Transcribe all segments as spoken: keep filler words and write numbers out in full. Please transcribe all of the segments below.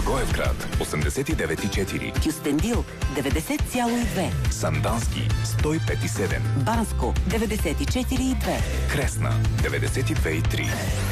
Благоевград осемдесет и девет и четири, Кюстендил деветдесет цяло и две, Сандански сто и пет и седем, Банско деветдесет и четири и две, Кресна деветдесет и две и три.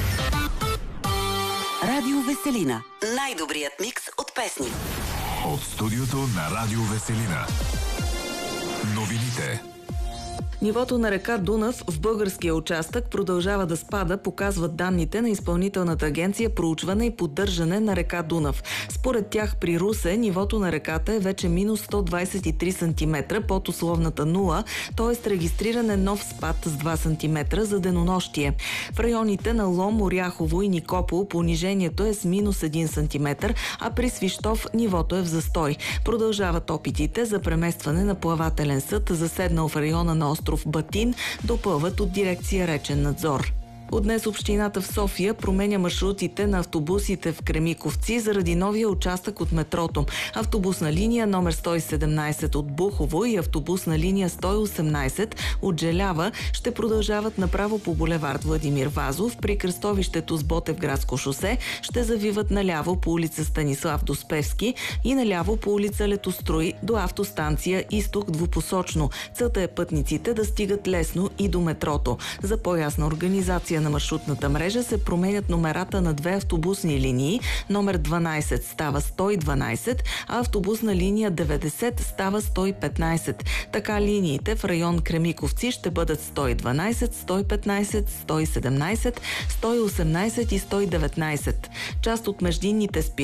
Радио Веселина. Най-добрият микс от песни. От студиото на Радио Веселина. Новините. Нивото на река Дунав в българския участък продължава да спада, показват данните на Изпълнителната агенция проучване и поддържане на река Дунав. Според тях при Русе нивото на реката е вече минус сто двадесет и три сантиметра под условната нула, т.е. регистриран е нов спад с два сантиметра за денонощие. В районите на Лом, Оряхово и Никопол понижението е с минус един сантиметър, а при Свищов нивото е в застой. Продължават опитите за преместване на плавателен съд, заседнал в района на остров Батин, допълват от дирекция Речен надзор. От днес общината в София променя маршрутите на автобусите в Кремиковци заради новия участък от метрото. Автобусна линия номер сто и седемнадесет от Бухово и автобусна линия сто и осемнадесет от Желява ще продължават направо по булевард Владимир Вазов. При кръстовището с Ботевградско шосе ще завиват наляво по улица Станислав Доспевски и наляво по улица Летострой до автостанция Изток двупосочно. Целта е пътниците да стигат лесно и до метрото. За по-ясна организация на маршрутната мрежа се променят номерата на две автобусни линии. Номер дванадесет става сто и дванадесет, а автобусна линия деветдесет става сто и петнадесет. Така линиите в район Кремиковци ще бъдат сто и дванадесет, сто и петнадесет, сто и седемнадесет, сто и осемнадесет и сто и деветнадесет. Част от междинните спирки